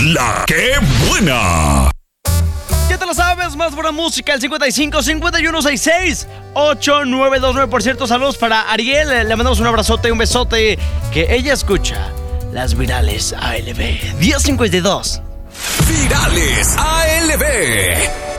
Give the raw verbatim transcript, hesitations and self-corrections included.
La que buena. Ya te lo sabes, más buena música, el cincuenta y cinco, cincuenta y uno, sesenta y seis, ochenta y nueve veintinueve. Por cierto, saludos para Ariel, le mandamos un abrazote y un besote, que ella escucha las virales A L B diez cincuenta y dos. Virales A L B.